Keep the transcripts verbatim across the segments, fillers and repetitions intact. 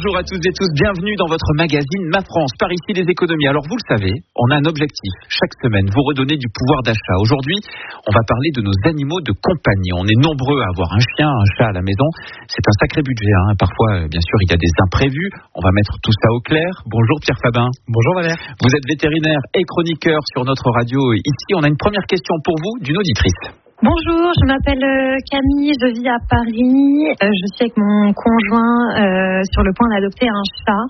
Bonjour à toutes et tous, bienvenue dans votre magazine Ma France, par ici les économies. Alors vous le savez, on a un objectif, chaque semaine, vous redonner du pouvoir d'achat. Aujourd'hui, on va parler de nos animaux de compagnie. On est nombreux à avoir un chien, un chat à la maison. C'est un sacré budget, hein. Parfois, bien sûr, il y a des imprévus. On va mettre tout ça au clair. Bonjour Pierre Fabin. Bonjour Valère. Vous êtes vétérinaire et chroniqueur sur notre radio. Ici, on a une première question pour vous d'une auditrice. Bonjour, je m'appelle Camille, je vis à Paris. Je suis avec mon conjoint euh, sur le point d'adopter un chat.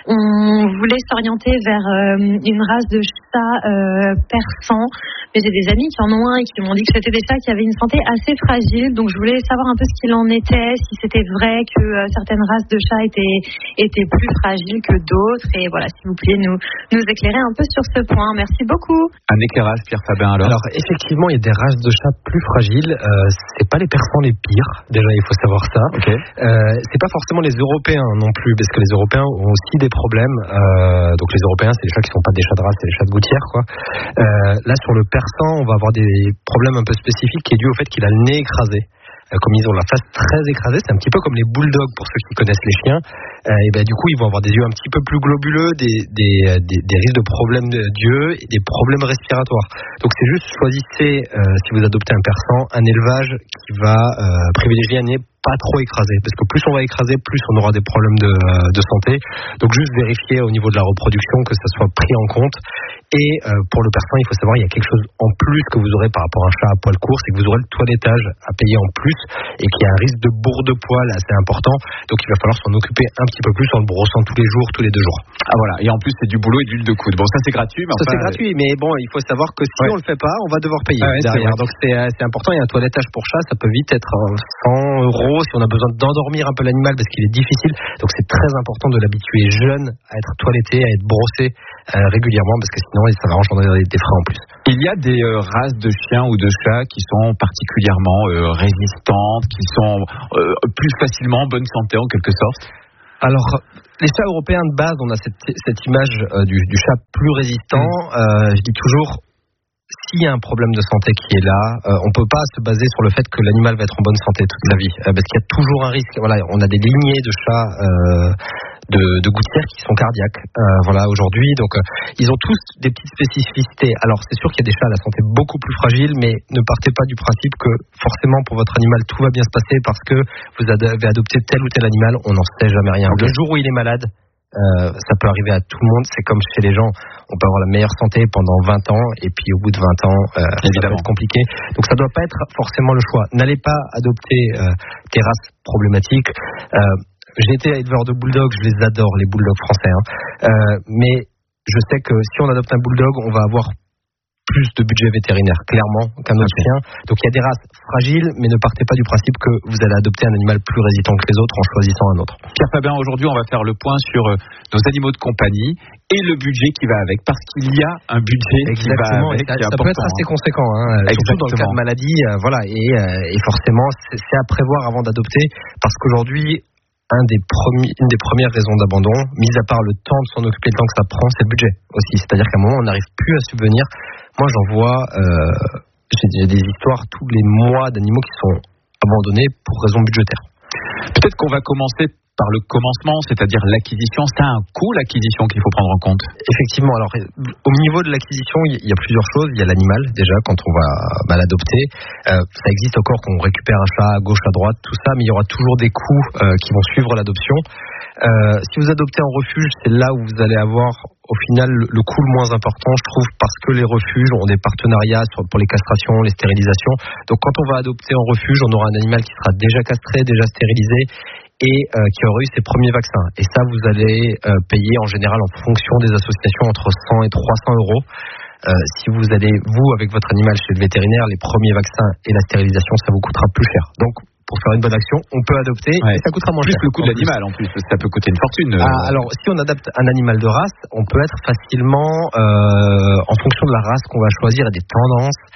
On voulait s'orienter vers euh, une race de chat euh, persan, mais j'ai des amis qui en ont un et qui m'ont dit que c'était des chats qui avaient une santé assez fragile. Donc je voulais savoir un peu ce qu'il en était, si c'était vrai que euh, certaines races de chats étaient, étaient plus fragiles que d'autres. Et voilà, si vous pouviez nous, nous éclairer un peu sur ce point. Merci beaucoup. Un éclairage, Pierre Fabin, alors. Alors effectivement, il y a des races de chats plus fragiles, euh, c'est pas les persans les pires, déjà il faut savoir ça. Okay. Euh, c'est pas forcément les Européens non plus, parce que les Européens ont aussi des problèmes. Euh, donc les Européens, c'est les chats qui sont pas des chats de race, c'est les chats de gouttière, quoi. Euh, là sur le persan, on va avoir des problèmes un peu spécifiques qui est dû au fait qu'il a le nez écrasé. Comme ils ont la face très écrasée, c'est un petit peu comme les bulldogs pour ceux qui connaissent les chiens. Euh, et ben du coup, ils vont avoir des yeux un petit peu plus globuleux, des, des, des, des risques de problèmes d'yeux et des problèmes respiratoires. Donc c'est juste choisissez, euh, si vous adoptez un persan, un élevage qui va euh, privilégier un nez pas trop écrasé, parce que plus on va écraser, plus on aura des problèmes de, de santé. Donc juste vérifier au niveau de la reproduction que ça soit pris en compte. Et euh, pour le persan, il faut savoir il y a quelque chose en plus que vous aurez par rapport à un chat à poil court, c'est que vous aurez le toilettage à payer en plus et qu'il y a un risque de bourre de poil assez important. Donc il va falloir s'en occuper un petit peu plus en le brossant tous les jours, tous les deux jours. Ah voilà, et en plus c'est du boulot et d'huile de coude. Bon, ça c'est gratuit, mais ça enfin, c'est gratuit, mais bon, il faut savoir que si ouais. on le fait pas, on va devoir payer ah ouais, derrière. Donc c'est, c'est important. Il y a un toilettage pour chat, ça peut vite être cent euros si on a besoin d'endormir un peu l'animal parce qu'il est difficile. Donc c'est très important de l'habituer jeune à être toiletté, à être brossé euh, régulièrement, parce que sinon ça va engendrer des frais en plus. Il y a des euh, races de chiens ou de chats qui sont particulièrement euh, résistantes, qui sont euh, plus facilement en bonne santé en quelque sorte. Alors, les chats européens de base, on a cette, cette image euh, du, du chat plus résistant. Euh, je dis toujours, s'il y a un problème de santé qui est là, euh, on peut pas se baser sur le fait que l'animal va être en bonne santé toute sa vie, euh, parce qu'il y a toujours un risque. Voilà, on a des lignées de chats euh, de, de gouttières qui sont cardiaques. Euh, voilà, aujourd'hui, donc euh, ils ont tous des petites spécificités. Alors, c'est sûr qu'il y a des chats à la santé beaucoup plus fragile, mais ne partez pas du principe que forcément pour votre animal tout va bien se passer parce que vous avez adopté tel ou tel animal. On n'en sait jamais rien. Okay. Le jour où il est malade, Euh, ça peut arriver à tout le monde, c'est comme chez les gens, on peut avoir la meilleure santé pendant vingt ans et puis au bout de vingt ans euh, ça peut être compliqué, donc ça doit pas être forcément le choix. N'allez pas adopter euh, des races problématiques. euh, j'ai été éleveur de bulldogs, je les adore les bulldogs français, hein. euh, mais je sais que si on adopte un bulldog, on va avoir plus de budget vétérinaire, clairement, qu'un autre chien. Donc il y a des races fragiles, mais ne partez pas du principe que vous allez adopter un animal plus résistant que les autres en choisissant un autre. Pierre Fabin, aujourd'hui, on va faire le point sur euh, nos animaux de compagnie et le budget qui va avec, parce qu'il y a un budget Exactement, qui va avec. Ça, qui est ça peut être assez hein. conséquent, hein, surtout dans le cas de maladie, euh, voilà, et, euh, et forcément, c'est, c'est à prévoir avant d'adopter, parce qu'aujourd'hui, Un des premiers, une des premières raisons d'abandon, mis à part le temps de s'en occuper, le temps que ça prend, c'est le budget aussi. C'est-à-dire qu'à un moment, on n'arrive plus à subvenir. Moi, j'en vois, euh, j'ai, j'ai des histoires tous les mois d'animaux qui sont abandonnés pour raisons budgétaires. Peut-être qu'on va commencer par le commencement, c'est-à-dire l'acquisition. C'est un coût, l'acquisition, qu'il faut prendre en compte. Effectivement. Alors, au niveau de l'acquisition, il y a plusieurs choses. Il y a l'animal, déjà, quand on va bah, l'adopter. Euh, ça existe encore qu'on récupère un chat à gauche, à droite, tout ça, mais il y aura toujours des coûts euh, qui vont suivre l'adoption. Euh, si vous adoptez en refuge, c'est là où vous allez avoir, au final, le, le coût le moins important, je trouve, parce que les refuges ont des partenariats pour les castrations, les stérilisations. Donc, quand on va adopter en refuge, on aura un animal qui sera déjà castré, déjà stérilisé, et euh, qui aura eu ses premiers vaccins. Et ça, vous allez euh, payer en général en fonction des associations entre cent et trois cents euros. Euh, si vous allez, vous, avec votre animal chez le vétérinaire, les premiers vaccins et la stérilisation, ça vous coûtera plus cher. Donc, pour faire une bonne action, on peut adopter, ouais. Et ça coûtera moins plus cher. Plus le coût de l'animal, en plus, ça peut coûter une fortune. Euh... Ah, alors, si on adapte un animal de race, on peut être facilement, euh, en fonction de la race qu'on va choisir et des tendances,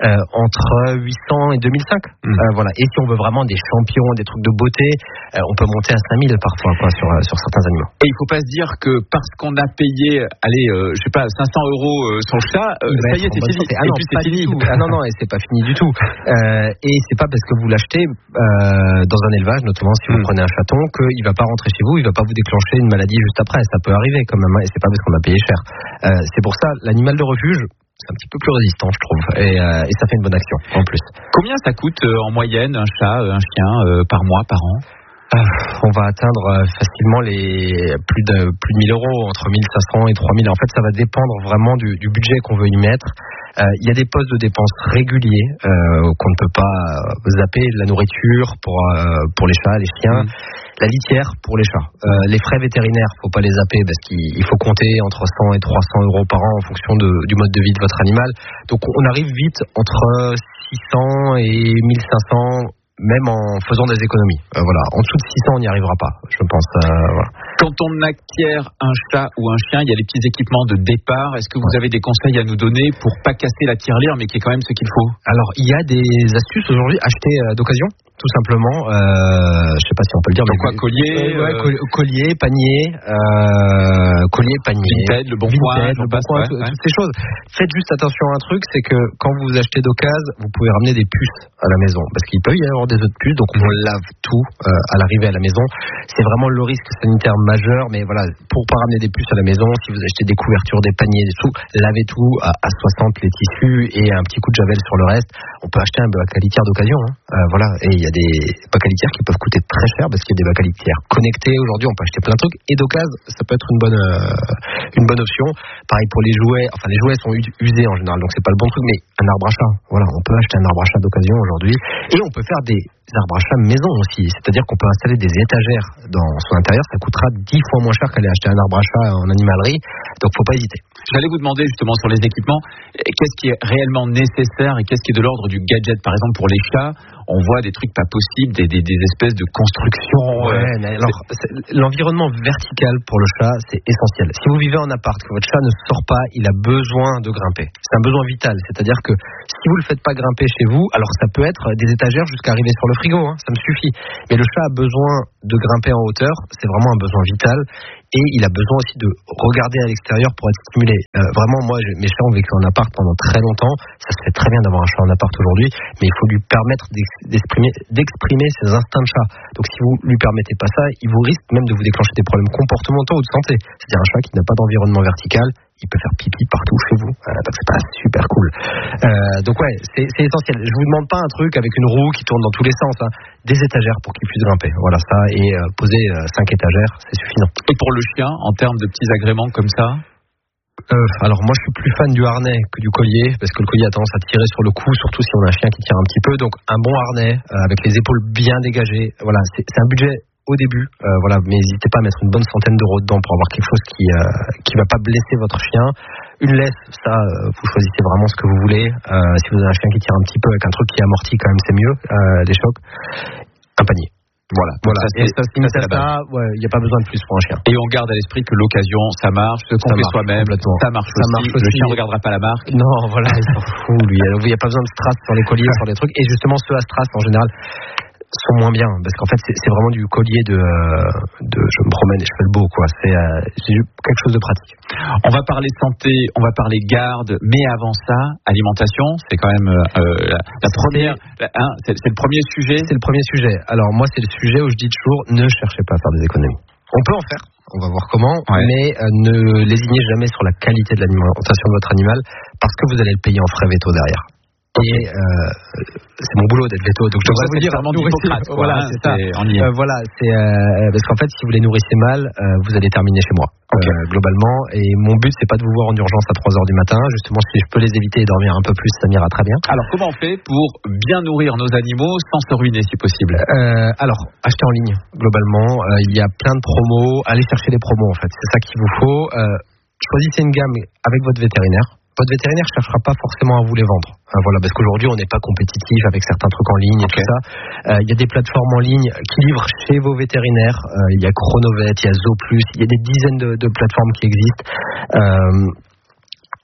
euh, entre huit cents et deux mille cinq. Mmh. Euh, voilà. Et si on veut vraiment des champions, des trucs de beauté, euh, on peut monter à cinq mille parfois quoi, sur, sur certains animaux. Et il ne faut pas se dire que parce qu'on a payé, allez, euh, je sais pas, cinq cents euros euh, son chat, euh, ça y est, c'est fini. Ah non, puis c'est fini. Ah non, non, et c'est pas fini du tout. Euh, et c'est pas parce que vous l'achetez euh, dans un élevage, notamment si vous mmh. prenez un chaton, qu'il va pas rentrer chez vous, il va pas vous déclencher une maladie juste après. Ça peut arriver quand même, et c'est pas parce qu'on a payé cher. Euh, c'est pour ça, l'animal de refuge, c'est un petit peu plus résistant, je trouve, et, euh, et ça fait une bonne action en plus. Combien ça coûte euh, en moyenne un chat, un chien euh, par mois, par an? Euh, on va atteindre euh, facilement les plus de plus de mille euros, entre mille cinq cents et trois mille. En fait, ça va dépendre vraiment du, du budget qu'on veut y mettre. Il euh, y a des postes de dépenses réguliers euh, qu'on ne peut pas zapper, la nourriture pour euh, pour les chats, les chiens. Mmh. La litière pour les chats. Euh, les frais vétérinaires, faut pas les zapper parce qu'il faut compter entre cent et trois cents euros par an en fonction de, du mode de vie de votre animal. Donc on arrive vite entre six cents et mille cinq cents, même en faisant des économies. Euh, voilà, en dessous de six cents, on n'y arrivera pas, je pense. Euh, voilà. Quand on acquiert un chat ou un chien, il y a les petits équipements de départ. Est-ce que vous avez des conseils à nous donner pour pas casser la tirelire, mais qui est quand même ce qu'il faut? Alors, il y a des astuces aujourd'hui, acheter euh, d'occasion. Tout simplement, euh, je sais pas si on peut le dire. Donc mais quoi, collier, euh, ouais, euh... collier, panier, euh, collier, panier, Vinted, le bon Vinted, coin, le bon coin, ouais, tout, ouais. toutes ces choses. Faites juste attention à un truc, c'est que quand vous achetez d'occasion, vous pouvez ramener des puces à la maison, parce qu'il peut y avoir des œufs de puces, donc on lave tout euh, à l'arrivée à la maison. C'est vraiment le risque sanitaire majeur, mais voilà, pour pas ramener des puces à la maison, si vous achetez des couvertures, des paniers, des tout, lavez tout à, à soixante les tissus et un petit coup de javel sur le reste. On peut acheter un bac à litière d'occasion, hein. euh, voilà, et il y a des bacs à litière qui peuvent coûter très cher parce qu'il y a des bacs à litière connectés. Aujourd'hui, on peut acheter plein de trucs et d'occasion, ça peut être une bonne euh, une bonne option. Pareil pour les jouets, enfin les jouets sont usés en général, donc c'est pas le bon truc, mais un arbre à chat, voilà, on peut acheter un arbre à chat d'occasion aujourd'hui et on peut faire des arbres à chat maison aussi, c'est-à-dire qu'on peut installer des étagères dans son intérieur, ça coûtera dix fois moins cher qu'aller acheter un arbre à chat en animalerie, donc faut pas hésiter. J'allais vous demander justement sur les équipements, qu'est-ce qui est réellement nécessaire et qu'est-ce qui est de l'ordre du gadget. Par exemple pour les chats, on voit des trucs pas possibles, des, des, des espèces de constructions. Ouais, euh, mais alors l'environnement vertical pour le chat, c'est essentiel. Si vous vivez en appart, que votre chat ne sort pas, il a besoin de grimper. C'est un besoin vital, c'est-à-dire que si vous le faites pas grimper chez vous, alors ça peut être des étagères jusqu'à arriver sur le frigo, hein, ça me suffit. Mais le chat a besoin de grimper en hauteur, c'est vraiment un besoin vital. Et il a besoin aussi de regarder à l'extérieur pour être stimulé. Euh, vraiment, moi, mes chats ont vécu en appart pendant très longtemps. Ça se fait très bien d'avoir un chat en appart aujourd'hui, mais il faut lui permettre d'exprimer, d'exprimer ses instincts de chat. Donc, si vous lui permettez pas ça, il vous risque même de vous déclencher des problèmes comportementaux ou de santé. C'est-à-dire un chat qui n'a pas d'environnement vertical, il peut faire pipi partout chez vous. Euh, donc c'est pas super cool. Euh, donc ouais, c'est, c'est essentiel. Je vous demande pas un truc avec une roue qui tourne dans tous les sens, hein. Des étagères pour qu'il puisse grimper. Voilà ça, et euh, poser euh, cinq étagères, c'est suffisant. Et pour le chien, en termes de petits agréments comme ça? Euh, alors moi je suis plus fan du harnais que du collier, parce que le collier a tendance à tirer sur le cou, surtout si on a un chien qui tire un petit peu. Donc un bon harnais euh, avec les épaules bien dégagées. Voilà, c'est, c'est un budget au début, euh, voilà, mais n'hésitez pas à mettre une bonne centaine d'euros dedans pour avoir quelque chose qui euh, qui va pas blesser votre chien. Une laisse, ça, euh, vous choisissez vraiment ce que vous voulez. Euh, si vous avez un chien qui tire un petit peu avec un truc qui amortit quand même, c'est mieux, euh, les chocs. Un panier. Voilà, voilà. Ça, et ça se limite à ça, il ouais, n'y a pas besoin de plus pour un chien. Et on garde à l'esprit que l'occasion, ça marche, ce qu'on fait soi-même, ça marche, ça aussi. marche aussi. Le chien ne regardera pas la marque. Non, voilà, il s'en fout, lui. Il n'y a pas besoin de strass sur les colliers, sur les trucs. Et justement, ceux à strass, en général, sont moins bien, parce qu'en fait c'est, c'est vraiment du collier de, de je me promène et je fais le beau, quoi. C'est, euh, c'est quelque chose de pratique. On va parler santé, on va parler garde, mais avant ça, alimentation, c'est quand même euh, la, la première, la, hein, c'est, c'est le premier sujet. C'est le premier sujet. Alors moi c'est le sujet où je dis toujours, ne cherchez pas à faire des économies. On peut en faire, on va voir comment, ouais. mais euh, ne lésinez jamais sur la qualité de l'alimentation de votre animal, parce que vous allez le payer en frais veto derrière. Et euh, c'est mon boulot d'être veto, donc je dois vous dire, nourrissez, voilà, hein, c'est ça. C'est, euh, voilà, c'est euh, parce qu'en fait, si vous les nourrissez mal, euh, vous allez terminer chez moi, okay. euh, globalement. Et mon but, c'est pas de vous voir en urgence à trois heures du matin. Justement, si je peux les éviter et dormir un peu plus, ça m'ira très bien. Alors, comment on fait pour bien nourrir nos animaux sans se ruiner, si possible? euh, Alors, achetez en ligne. Globalement, euh, il y a plein de promos. Allez chercher les promos, en fait. C'est ça qu'il vous faut. Euh, choisissez une gamme avec votre vétérinaire. Votre vétérinaire ne cherchera pas forcément à vous les vendre. Hein, voilà, parce qu'aujourd'hui, on n'est pas compétitif avec certains trucs en ligne et okay. tout ça. Il euh, y a des plateformes en ligne qui livrent chez vos vétérinaires. Il euh, y a Chronovet, il y a Zooplus, il y a des dizaines de, de plateformes qui existent. Euh,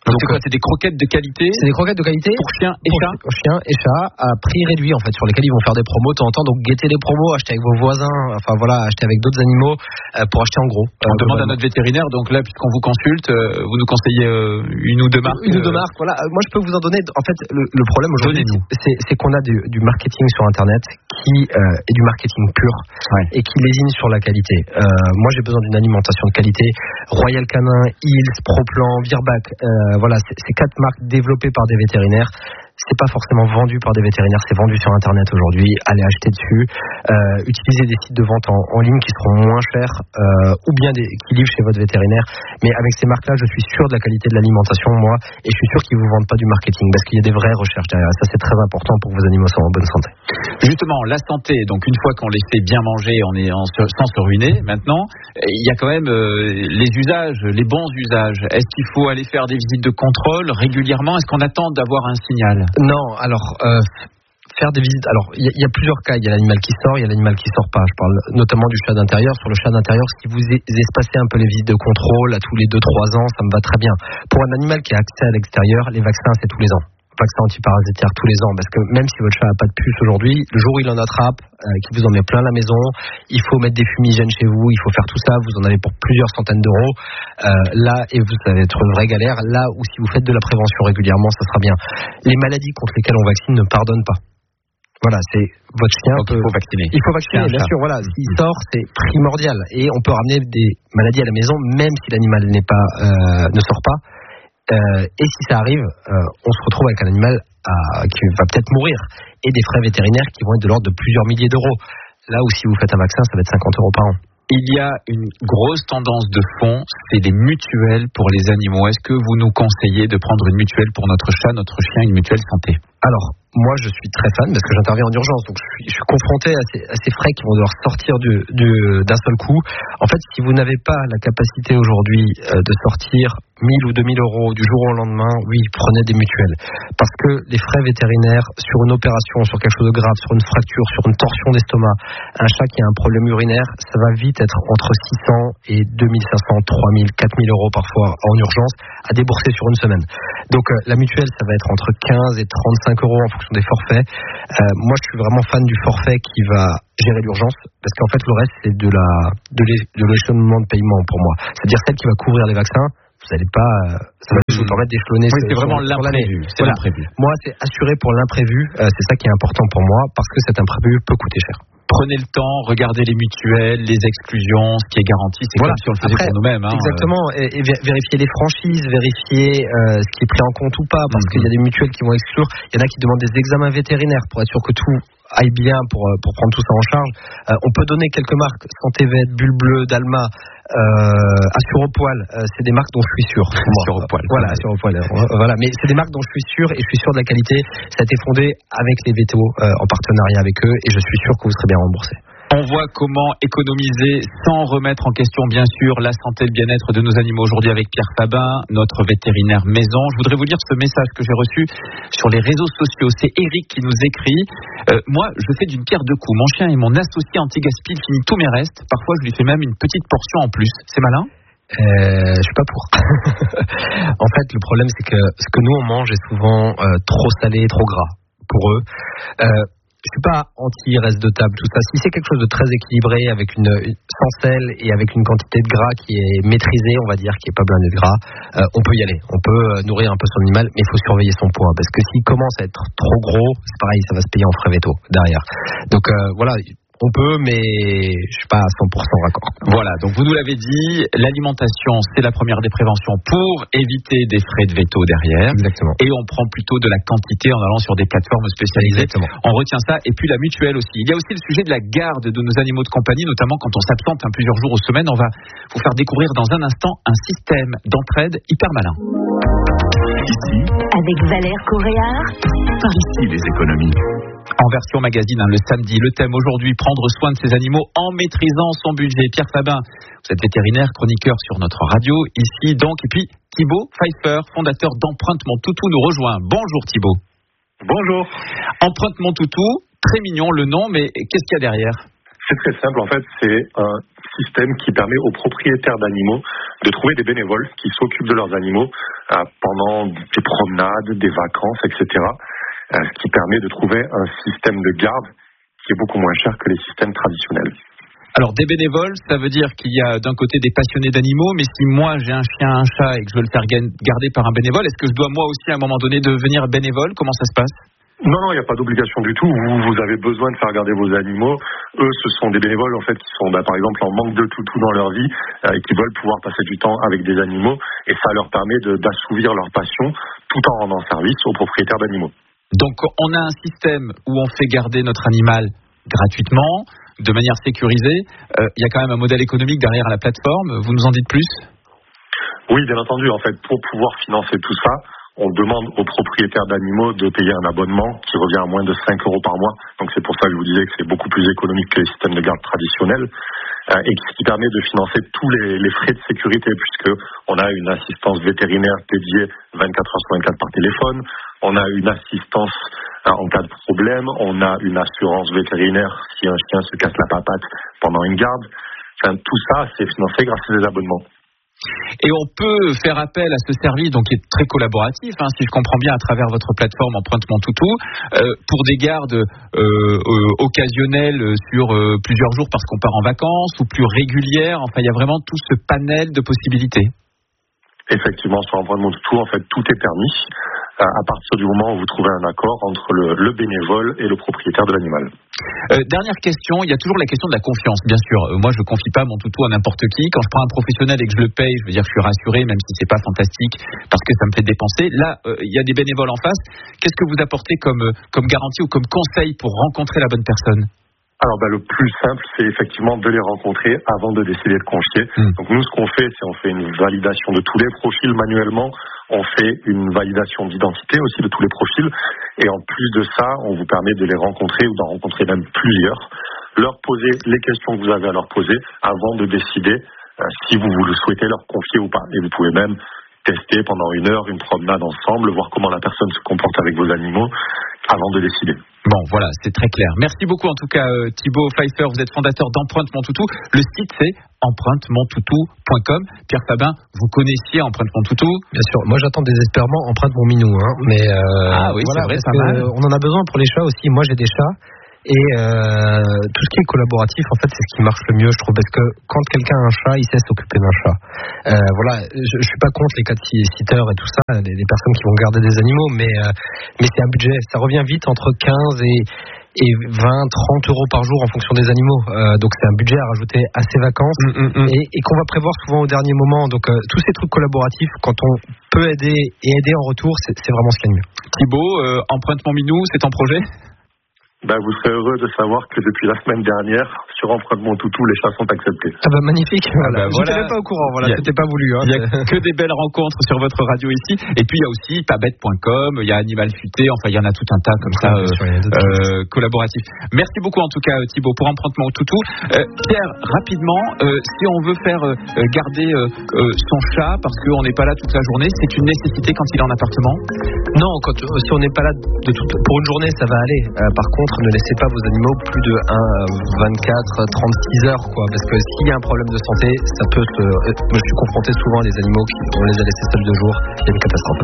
Donc, c'est quoi, c'est des croquettes de qualité? C'est des croquettes de qualité pour chiens et chats. Pour chiens et chats à prix réduit en fait, sur lesquels ils vont faire des promos de temps en temps. Donc guettez les promos, achetez avec vos voisins, enfin voilà, achetez avec d'autres animaux euh, pour acheter en gros. On euh, demande à notre vétérinaire, donc là puisqu'on vous consulte, euh, vous nous conseillez euh, une ou deux marques. Une ou deux marques, voilà. Moi je peux vous en donner. En fait, le, le problème aujourd'hui, c'est, c'est qu'on a du, du marketing sur Internet qui euh, est du marketing pur ouais. et qui lésine sur la qualité. Euh, moi j'ai besoin d'une alimentation de qualité. Royal Canin, Hills, Proplan, Virbac, euh, voilà, c'est, c'est quatre marques développées par des vétérinaires. C'est pas forcément vendu par des vétérinaires, c'est vendu sur Internet aujourd'hui. Allez acheter dessus, euh, utilisez des sites de vente en, en ligne qui seront moins chers euh, ou bien des, qui livrent chez votre vétérinaire. Mais avec ces marques-là, je suis sûr de la qualité de l'alimentation, moi, et je suis sûr qu'ils vous vendent pas du marketing parce qu'il y a des vraies recherches derrière. Ça, c'est très important pour que vos animaux soient en bonne santé. Justement, la santé. Donc, une fois qu'on les fait bien manger, on est en, sans se ruiner. Maintenant, il y a quand même euh, les usages, les bons usages. Est-ce qu'il faut aller faire des visites de contrôle régulièrement? Est-ce qu'on attend d'avoir un signal? Non, alors euh, faire des visites. Alors il y, y a plusieurs cas. Il y a l'animal qui sort, il y a l'animal qui sort pas. Je parle notamment du chat d'intérieur. Sur le chat d'intérieur, si vous espacez un peu les visites de contrôle à tous les deux trois ans, ça me va très bien. Pour un animal qui a accès à l'extérieur, les vaccins c'est tous les ans. Vaccin antiparasitaire tous les ans, parce que même si votre chat n'a pas de puce aujourd'hui, le jour où il en attrape, euh, qu'il vous en met plein la maison, il faut mettre des fumigènes chez vous, il faut faire tout ça, vous en avez pour plusieurs centaines d'euros. Euh, là, et vous allez être une vraie galère. Là où si vous faites de la prévention régulièrement, ça sera bien. Les maladies contre lesquelles on vaccine ne pardonnent pas. Voilà, c'est votre chien. Donc peut, il faut vacciner. Il faut vacciner, bien sûr. Voilà, s'il sort, c'est primordial, et on peut ramener des maladies à la maison, même si l'animal n'est pas, euh, ne sort pas. Euh, et si ça arrive, euh, on se retrouve avec un animal à, qui va peut-être mourir, et des frais vétérinaires qui vont être de l'ordre de plusieurs milliers d'euros. Là où si vous faites un vaccin, ça va être cinquante euros par an. Il y a une grosse tendance de fond, c'est les mutuelles pour les animaux. Est-ce que vous nous conseillez de prendre une mutuelle pour notre chat, notre chien, une mutuelle santé? Alors, moi je suis très fan parce que j'interviens en urgence, donc je suis, je suis confronté à ces, à ces frais qui vont devoir sortir du, du, d'un seul coup. En fait, si vous n'avez pas la capacité aujourd'hui euh, de sortir mille ou deux mille euros du jour au lendemain, oui, prenez des mutuelles. Parce que les frais vétérinaires sur une opération, sur quelque chose de grave, sur une fracture, sur une torsion d'estomac, un chat qui a un problème urinaire, ça va vite être entre six cents et deux mille cinq cents, trois mille, quatre mille euros parfois en urgence à débourser sur une semaine. Donc euh, la mutuelle, ça va être entre quinze et trente-cinq euros en fonction des forfaits. Euh, moi, je suis vraiment fan du forfait qui va gérer l'urgence, parce qu'en fait, le reste, c'est de la de, l'é, de l'échelonnement de paiement pour moi. C'est-à-dire celle qui va couvrir les vaccins. Vous n'allez pas, ça va vous permettre d'échelonner. Oui, c'est vraiment l'imprévu. C'est voilà. l'imprévu. Moi, c'est assuré pour l'imprévu. Euh, c'est ça qui est important pour moi, parce que cet imprévu peut coûter cher. Prenez le temps, regardez les mutuelles, les exclusions, ce qui est garanti, c'est voilà. Comme si on le faisait Après, pour nous-mêmes. Hein, exactement, euh... et, et vérifier les franchises, vérifier euh, ce qui est pris en compte ou pas, parce mm-hmm. qu'il y a des mutuelles qui vont exclure. Il y en a qui demandent des examens vétérinaires pour être sûr que tout aille bien, pour, pour prendre tout ça en charge. Euh, on peut donner quelques marques, Santé Vet, Bulle Bleue, Dalma, euh, Assuropoil, euh, c'est des marques dont je suis sûr. Assuropoil. Voilà, Assuropoil. Voilà, mais c'est des marques dont je suis sûr, et je suis sûr de la qualité. Ça a été fondé avec les vétos, euh, en partenariat avec eux, et je suis sûr que vous serez bien remboursé. On voit comment économiser sans remettre en question, bien sûr, la santé et le bien-être de nos animaux aujourd'hui avec Pierre Fabin, notre vétérinaire maison. Je voudrais vous lire ce message que j'ai reçu sur les réseaux sociaux. C'est Eric qui nous écrit. Euh, moi, je fais d'une pierre deux coups. Mon chien est mon associé anti-gaspi, il finit tous mes restes. Parfois, je lui fais même une petite portion en plus. C'est malin ? Euh, je suis pas pour. En fait, le problème, c'est que ce que nous, on mange est souvent euh, trop salé, trop gras pour eux. Euh, Je suis pas anti-reste de table, tout ça. Si c'est quelque chose de très équilibré, avec une, sans sel et avec une quantité de gras qui est maîtrisée, on va dire, qui est pas blindée de gras, euh, on peut y aller. On peut euh, nourrir un peu son animal, mais il faut surveiller son poids. Parce que s'il commence à être trop gros, c'est pareil, ça va se payer en frais véto derrière. Donc euh, voilà. On peut, mais je suis pas à cent pour cent raccord. Voilà, donc vous nous l'avez dit, l'alimentation, c'est la première des préventions pour éviter des frais de veto derrière. Exactement. Et on prend plutôt de la quantité en allant sur des plateformes spécialisées. Exactement. On retient ça. Et puis la mutuelle aussi. Il y a aussi le sujet de la garde de nos animaux de compagnie, notamment quand on s'absente hein, plusieurs jours aux semaines. On va vous faire découvrir dans un instant un système d'entraide hyper malin. Ici, avec Valère Coréard, par ici les économies. En version magazine, hein, le samedi, le thème aujourd'hui, prendre soin de ses animaux en maîtrisant son budget. Pierre Fabin, vous êtes vétérinaire, chroniqueur sur notre radio, ici donc. Et puis Thibaut Pfeiffer, fondateur d'Empreinte Mon Toutou, nous rejoint. Bonjour Thibaut. Bonjour. Empreinte Mon Toutou, très mignon le nom, mais qu'est-ce qu'il y a derrière ? C'est très simple, en fait, c'est un système qui permet aux propriétaires d'animaux de trouver des bénévoles qui s'occupent de leurs animaux euh, pendant des promenades, des vacances, et cetera. Euh, ce qui permet de trouver un système de garde qui est beaucoup moins cher que les systèmes traditionnels. Alors des bénévoles, ça veut dire qu'il y a d'un côté des passionnés d'animaux, mais si moi j'ai un chien, un chat et que je veux le faire garder par un bénévole, est-ce que je dois moi aussi à un moment donné devenir bénévole? Comment ça se passe? Non, non, il n'y a pas d'obligation du tout. Vous, vous avez besoin de faire garder vos animaux. Eux, ce sont des bénévoles en fait qui sont, bah, par exemple, en manque de toutou dans leur vie euh, et qui veulent pouvoir passer du temps avec des animaux. Et ça leur permet de, d'assouvir leur passion tout en rendant service aux propriétaires d'animaux. Donc, on a un système où on fait garder notre animal gratuitement, de manière sécurisée. Il euh, y a quand même un modèle économique derrière la plateforme. Vous nous en dites plus? Oui, bien entendu. En fait, pour pouvoir financer tout ça, on demande aux propriétaires d'animaux de payer un abonnement qui revient à moins de cinq euros par mois. Donc c'est pour ça que je vous disais que c'est beaucoup plus économique que les systèmes de garde traditionnels euh, et ce qui permet de financer tous les, les frais de sécurité puisque on a une assistance vétérinaire dédiée vingt-quatre heures sur vingt-quatre par téléphone, on a une assistance euh, en cas de problème, on a une assurance vétérinaire si un chien se casse la papate pendant une garde. Enfin, tout ça, c'est financé grâce à des abonnements. Et on peut faire appel à ce service, donc qui est très collaboratif, hein, si je comprends bien, à travers votre plateforme Empreinte Mon Toutou, euh, pour des gardes euh, euh, occasionnelles sur euh, plusieurs jours parce qu'on part en vacances, ou plus régulières. Enfin, il y a vraiment tout ce panel de possibilités. Effectivement, sur Empreinte Mon Toutou, en fait, tout est permis euh, à partir du moment où vous trouvez un accord entre le, le bénévole et le propriétaire de l'animal. Euh, dernière question, il y a toujours la question de la confiance, bien sûr. Euh, moi, je ne confie pas mon toutou à n'importe qui. Quand je prends un professionnel et que je le paye, je veux dire que je suis rassuré, même si c'est pas fantastique, parce que ça me fait dépenser. Là, euh, il y a des bénévoles en face. Qu'est-ce que vous apportez comme, euh, comme garantie ou comme conseil pour rencontrer la bonne personne? Alors, bah, le plus simple, c'est effectivement de les rencontrer avant de décider de confier. Mmh. Donc, nous, ce qu'on fait, c'est on fait une validation de tous les profils manuellement. On fait une validation d'identité aussi de tous les profils. Et en plus de ça, on vous permet de les rencontrer ou d'en rencontrer même plusieurs. Leur poser les questions que vous avez à leur poser avant de décider euh, si vous, vous le souhaitez leur confier ou pas. Et vous pouvez même tester pendant une heure une promenade ensemble, voir comment la personne se comporte avec vos animaux avant de décider. Bon, voilà, c'est très clair. Merci beaucoup en tout cas euh, Thibaut Pfeiffer, vous êtes fondateur d'Empreinte Mon Toutou. Le site c'est empreinte mon toutou point com. Pierre Fabin, vous connaissiez Empreinte Mon Toutou? Bien sûr, moi j'attends désespérément Empreinte Mon Minou, hein, mais euh, ah oui, voilà, c'est vrai, pas mal. On en a besoin pour les chats aussi. Moi j'ai des chats. Et euh, tout ce qui est collaboratif, en fait, c'est ce qui marche le mieux, je trouve, parce que quand quelqu'un a un chat, il sait s'occuper d'un chat. Euh, voilà, je, je suis pas contre les cat-sitters et tout ça, les, les personnes qui vont garder des animaux, mais euh, mais c'est un budget, ça revient vite entre quinze et et vingt, trente euros par jour en fonction des animaux. Euh, donc c'est un budget à rajouter à ses vacances mmh, mmh. Et, et qu'on va prévoir souvent au dernier moment. Donc euh, tous ces trucs collaboratifs, quand on peut aider et aider en retour, c'est, c'est vraiment ce qu'il y a de mieux. Thibaut, euh, Empreinte Mon Minou, c'est en projet? Ben, vous serez heureux de savoir que depuis la semaine dernière, sur Empreinte Mon Toutou, les chats sont acceptés. Ah bah magnifique, voilà. Ah bah voilà. Je n'étais pas au courant, voilà, a, c'était pas voulu. Hein. Il n'y a que des belles rencontres sur votre radio ici. Et puis il y a aussi pabette point com, il y a Animal Futé, enfin il y en a tout un tas comme ça, euh, euh, collaboratifs. Merci beaucoup en tout cas Thibaut pour Empreinte Mon Toutou. Euh, Pierre, rapidement, euh, si on veut faire euh, garder euh, euh, son chat parce qu'on n'est pas là toute la journée, c'est une nécessité quand il est en appartement? Non, quand, si on n'est pas là de toute, pour une journée, ça va aller. Euh, par contre, ne laissez pas vos animaux plus de un, vingt-quatre, trente-six heures, quoi. Parce que s'il y a un problème de santé, ça peut se. Moi, je suis confronté souvent à des animaux qui on les a laissés seuls deux jours. Il y a une catastrophe.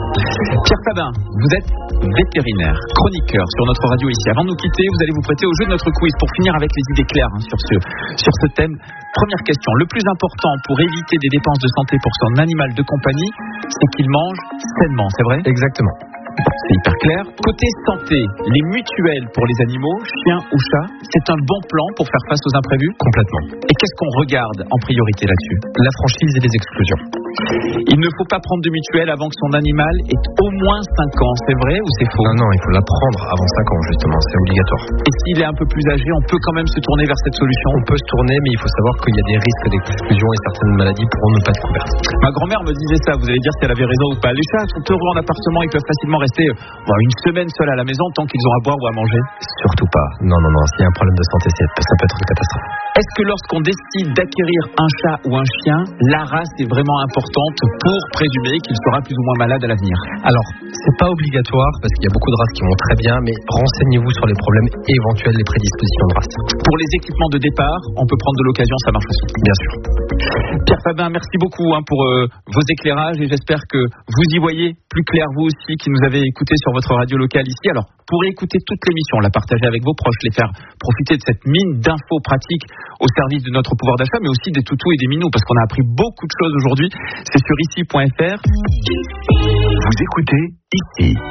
Pierre Fabin, vous êtes vétérinaire, chroniqueur sur notre radio ici. Avant de nous quitter, vous allez vous prêter au jeu de notre quiz pour finir avec les idées claires hein, sur ce sur ce thème. Première question. Le plus important pour éviter des dépenses de santé pour son animal de compagnie, c'est qu'il mange sainement. C'est vrai? Exactement. C'est hyper clair. Côté santé, les mutuelles pour les animaux, chiens ou chats, c'est un bon plan pour faire face aux imprévus? Complètement. Et qu'est-ce qu'on regarde en priorité là-dessus? La franchise et les exclusions. Il ne faut pas prendre de mutuelle avant que son animal ait au moins cinq ans, c'est vrai ou c'est faux? Non, non, il faut la prendre avant cinq ans justement, c'est obligatoire. Et s'il est un peu plus âgé, on peut quand même se tourner vers cette solution? On peut se tourner, mais il faut savoir qu'il y a des risques d'exclusion et certaines maladies pourront ne pas être couvertes. Ma grand-mère me disait ça, vous allez dire si elle avait raison ou pas. Les chats sont heureux en appartement, ils peuvent facilement rester bon, une semaine seuls à la maison tant qu'ils ont à boire ou à manger. Surtout pas. Non, non, non, s'il y a un problème de santé, ça peut être une catastrophe. Est-ce que lorsqu'on décide d'acquérir un chat ou un chien, la race est vraiment importante pour présumer qu'il sera plus ou moins malade à l'avenir? Alors, c'est pas obligatoire parce qu'il y a beaucoup de races qui vont très bien, mais renseignez-vous sur les problèmes éventuels, les prédispositions de race. Pour les équipements de départ, on peut prendre de l'occasion, ça marche aussi. Bien sûr. Pierre Fabin, merci beaucoup hein, pour euh, vos éclairages et j'espère que vous y voyez plus clair vous aussi qui nous avez écoutés sur votre radio locale ici. Alors, pour écouter toute l'émission, la partager avec vos proches, les faire profiter de cette mine d'infos pratiques au service de notre pouvoir d'achat, mais aussi des toutous et des minous, parce qu'on a appris beaucoup de choses aujourd'hui. C'est sur ici point f r. Vous écoutez Ici.